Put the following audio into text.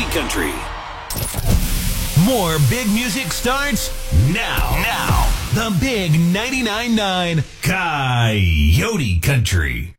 Country. More big music starts now. The Big 99.9 Coyote Country.